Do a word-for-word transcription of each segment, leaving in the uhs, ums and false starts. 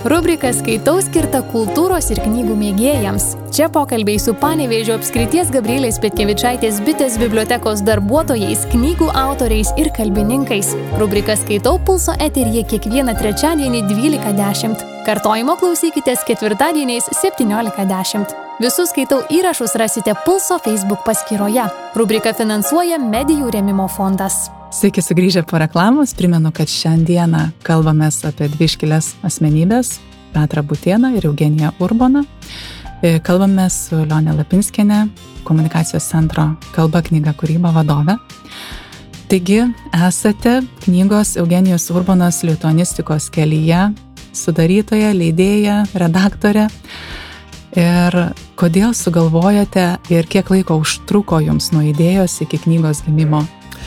Rubrika Skaitau skirta kultūros ir knygų mėgėjams. Čia pokalbiai su Panevėžio apskrities Gabrielės Petkevičaitės bitės bibliotekos darbuotojais, knygų autoriais ir kalbininkais. Rubrika Skaitau Pulso eteryje kiekvieną trečiadienį dvylika dešimt. Kartojimo klausykitės ketvirtadieniais septyniolika dešimt. Visus Skaitau įrašus rasite Pulso Facebook paskyroje. Rubrika finansuoja Medijų rėmimo fondas. Sveiki sugrįžę po reklamos. Primenu, kad šiandieną kalbamės apie dvi iškilias asmenybės – Petrą Butėną ir Eugeniją Urboną. Kalbamės su Lionė Lapinskienė, komunikacijos centro Kalba, knyga, kūryba vadove. Taigi, esate knygos Eugenijos Urbonos lituanistikos kelyje sudarytoja, leidėja, redaktorė. Ir kodėl sugalvojote ir kiek laiko užtruko jums nuo idėjos iki knygos gimimo?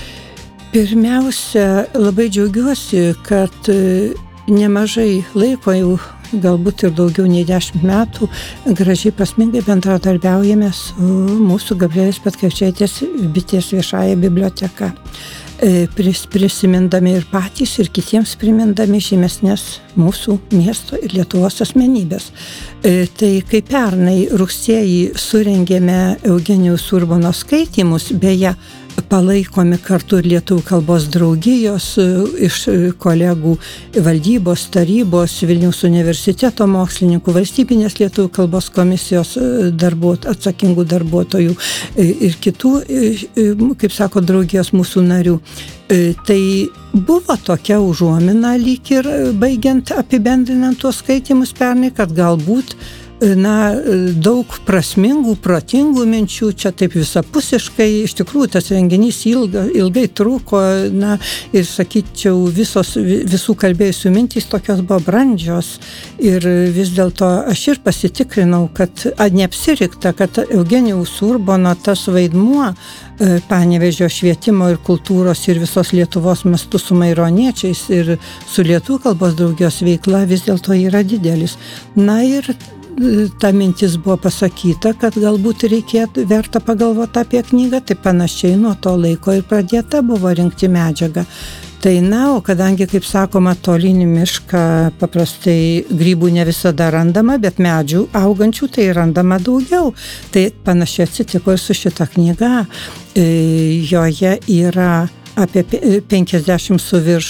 Pirmiausia, labai džiaugiuosi, kad nemažai laiko, jau galbūt ir daugiau nei dešimt metų, gražiai prasmingai bendradarbiaujame su mūsų Gabrielės Petkevičaitės bitės viešąja biblioteka. Pris, prisimindami ir patys, ir kitiems primindami žymesnės mūsų miesto ir Lietuvos asmenybės. Tai kai pernai rugsėjį surengėme Eugenijaus Urbonos skaitymus, beje, palaikomi kartu ir Lietuvių kalbos draugijos iš kolegų valdybos, tarybos, Vilniaus universiteto mokslininkų, valstybinės Lietuvių kalbos komisijos darbuot, atsakingų darbuotojų ir kitų, kaip sako, draugijos mūsų narių. Tai buvo tokia užuomina lyg ir baigiant apibendrinant tuos skaitymus pernai, kad galbūt na, daug prasmingų, protingų minčių, čia taip visapusiškai, iš tikrųjų tas renginys ilga, ilgai truko, na, ir sakyčiau, visos, visų kalbėjusių mintys tokios buvo brandžios ir vis dėlto aš ir pasitikrinau, kad neapsirikta, kad Eugenijaus Urbono tas vaidmuo Panevėžio švietimo ir kultūros ir visos Lietuvos mastu su maironiečiais ir su Lietuvių kalbos draugijos veikla vis dėlto yra didelis. Na ir ta mintis buvo pasakyta, kad galbūt reikėtų verta pagalvoti apie knygą, tai panašiai nuo to laiko ir pradėta buvo rinkti medžiagą. Tai na, o kadangi, kaip sakoma, tolinį mišką paprastai grybų ne visada randama, bet medžių augančių tai randama daugiau. Tai panašiai atsitiko ir su šita knyga. Joje yra apie penkiasdešimt su virš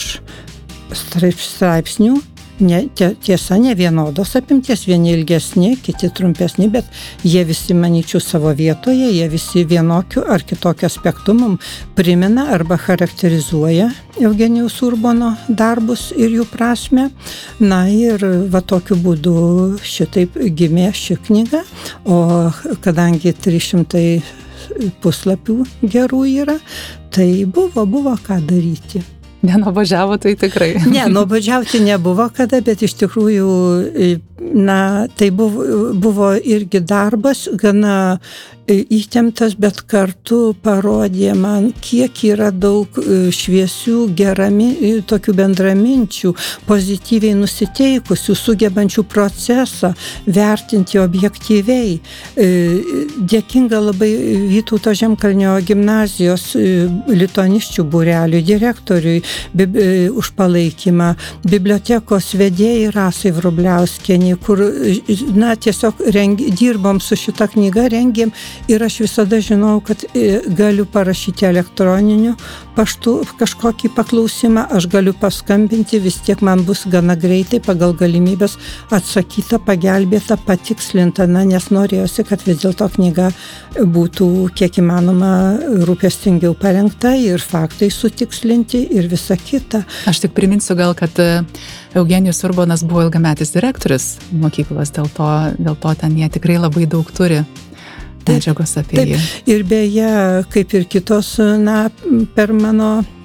straipsnių. Ne, tiesa, ne vienodos apimties, vieni ilgesni, kiti trumpesni, bet jie visi, manyčiau, savo vietoje, jie visi vienokiu ar kitokiu aspektu mums primena arba charakterizuoja Eugenijaus Urbono darbus ir jų prasmę. Na ir va tokiu būdu šitaip gimė ši knyga, o kadangi trys šimtai puslapių gerų yra, tai buvo, buvo ką daryti. Nenuobodžiavo tai tikrai. Ne, nuobodžiauti nebuvo kada, bet iš tikrųjų, na, tai buvo, buvo irgi darbas, gana įtemptas, bet kartu parodė man, kiek yra daug šviesių, gerami, tokių bendraminčių, pozityviai nusiteikusių, sugebančių procesą vertinti objektyviai. Dėkinga labai Vytauto Žemkalnio gimnazijos lituanisčių būreliui, direktoriui už palaikymą, bibliotekos vedėjai Rasai Vrubliauskienei, kur, na, tiesiog rengi, dirbom su šita knyga, rengėm. Ir aš visada žinau, kad galiu parašyti elektroniniu paštu kažkokį paklausimą, aš galiu paskambinti, vis tiek man bus gana greitai pagal galimybės atsakyta, pagelbėta, patikslinta, na, nes norėjosi, kad vis dėlto knyga būtų kiek įmanoma rūpestingiau parengta ir faktai sutikslinti ir visa kita. Aš tik priminsiu gal, kad Eugenijus Urbonas buvo ilgametis direktorius mokyklos, dėl to, dėl to ten jie tikrai labai daug turi medžiagos apie jį. Ir beje, kaip ir kitos, na, per mano